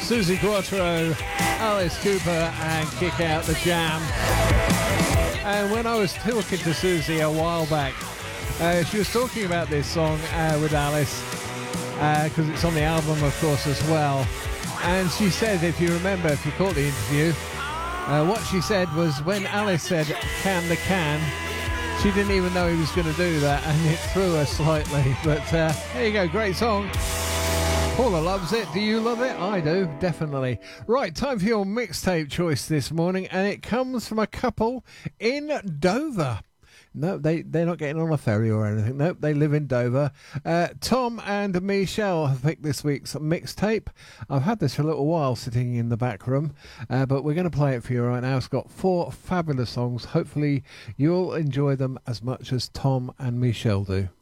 Susie Quattro, Alice Cooper and Kick Out the Jam. And when I was talking to Susie a while back, she was talking about this song with Alice, because it's on the album, of course, as well. And she said, if you remember, if you caught the interview, what she said was when Alice said, can the can, she didn't even know he was going to do that, and it threw her slightly. But there you go, great song. Paula loves it. Do you love it? I do, definitely. Right, time for your mixtape choice this morning, and it comes from a couple in Dover. No, they're not getting on a ferry or anything. Nope, they live in Dover. Tom and Michelle have picked this week's mixtape. I've had this for a little while sitting in the back room, but we're going to play it for you right now. It's got 4 fabulous songs. Hopefully you'll enjoy them as much as Tom and Michelle do.